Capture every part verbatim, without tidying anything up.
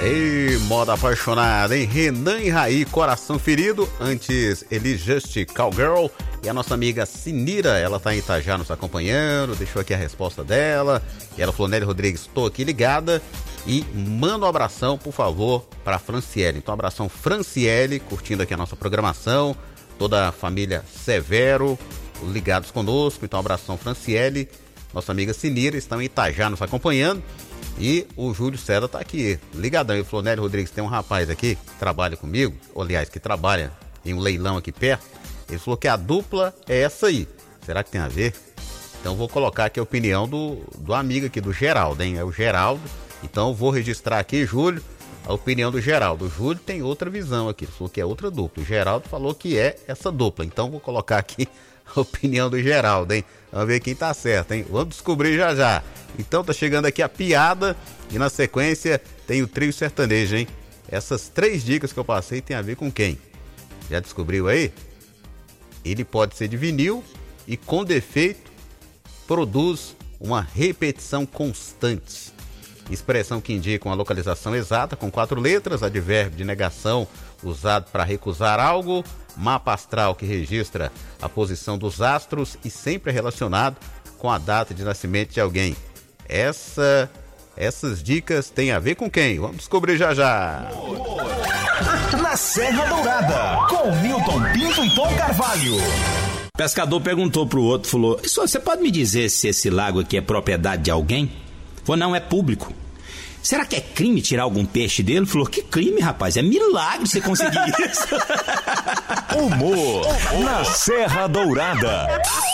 Ei, moda apaixonada, hein? Renan e Raí, Coração Ferido. Antes, Elis Just, Cowgirl. E a nossa amiga Sinira, ela tá em Itajá nos acompanhando. Deixou aqui a resposta dela. E ela falou, Nelly Rodrigues, tô aqui ligada. E manda um abração, por favor, pra Franciele. Então, um abração, Franciele, curtindo aqui a nossa programação. Toda a família Severo, ligados conosco. Então, um abração, Franciele. Nossa amiga Sinira, estão em Itajá nos acompanhando. E o Júlio César tá aqui, ligadão. Ele falou, Nelly Rodrigues, tem um rapaz aqui que trabalha comigo, ou, aliás, que trabalha em um leilão aqui perto. Ele falou que a dupla é essa aí. Será que tem a ver? Então vou colocar aqui a opinião do, do amigo aqui, do Geraldo, hein? É o Geraldo. Então vou registrar aqui, Júlio, a opinião do Geraldo. O Júlio tem outra visão aqui, ele falou que é outra dupla. O Geraldo falou que é essa dupla. Então vou colocar aqui a opinião do Geraldo, hein? Vamos ver quem tá certo, hein? Vamos descobrir já já. Então tá chegando aqui a piada e na sequência tem o trio sertanejo, hein? Essas três dicas que eu passei tem a ver com quem? Já descobriu aí? Ele pode ser de vinil e com defeito produz uma repetição constante. Expressão que indica uma localização exata com quatro letras, advérbio de negação usado para recusar algo, mapa astral que registra a posição dos astros e sempre é relacionado com a data de nascimento de alguém. Essa, essas dicas têm a ver com quem? Vamos descobrir já já. Na Serra Dourada, com Milton Pinto e Tom Carvalho. O pescador perguntou pro outro, falou, você pode me dizer se esse lago aqui é propriedade de alguém? Falou, não, é público. Será que é crime tirar algum peixe dele? Falou, que crime, rapaz? É milagre você conseguir isso. Humor na Serra Dourada.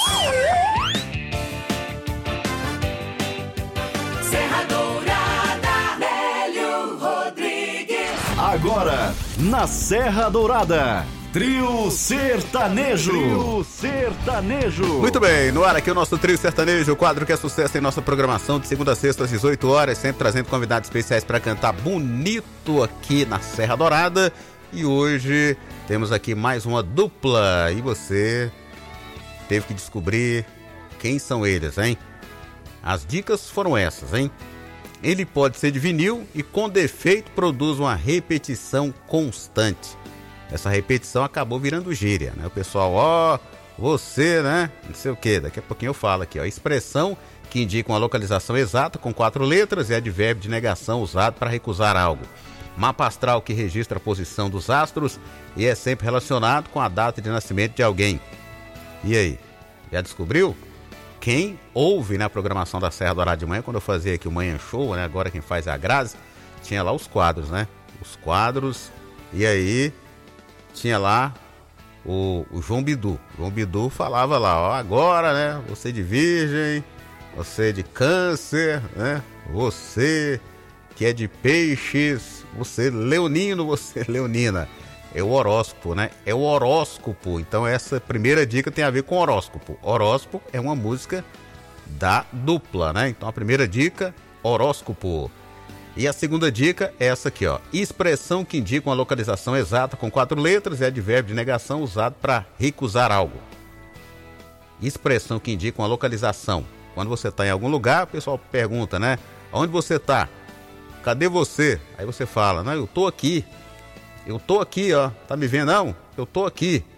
Serra Dourada, Nélio Rodrigues. Agora, na Serra Dourada, Trio Sertanejo. Trio Sertanejo. Muito bem, no ar aqui o nosso Trio Sertanejo, o quadro que é sucesso em nossa programação de segunda a sexta às dezoito horas, sempre trazendo convidados especiais para cantar bonito aqui na Serra Dourada. E hoje temos aqui mais uma dupla e você teve que descobrir quem são eles, hein? As dicas foram essas, hein? Ele pode ser de vinil e com defeito produz uma repetição constante. Essa repetição acabou virando gíria, né? O pessoal, ó, você, né? Não sei o que, daqui a pouquinho eu falo aqui, ó. Expressão que indica uma localização exata com quatro letras e advérbio de negação usado para recusar algo. Mapa astral que registra a posição dos astros e é sempre relacionado com a data de nascimento de alguém. E aí, já descobriu? Quem ouve na programação da Serra Dourada de manhã, quando eu fazia aqui o Manhã Show, né? Agora quem faz é a Grazi, tinha lá os quadros, né? Os quadros, e aí tinha lá o, o João Bidu. O João Bidu falava lá, ó, agora, né? Você de virgem, você de câncer, né? Você que é de peixes, você leonino, você leonina. É o horóscopo, né? É o horóscopo. Então essa primeira dica tem a ver com horóscopo. Horóscopo é uma música da dupla, né? Então a primeira dica, horóscopo. E a segunda dica é essa aqui, ó. Expressão que indica uma localização exata com quatro letras e advérbio de negação usado para recusar algo. Expressão que indica uma localização. Quando você está em algum lugar, o pessoal pergunta, né? Onde você está? Cadê você? Aí você fala, não, eu tô aqui. Eu tô aqui, ó. Tá me vendo, não? Eu tô aqui.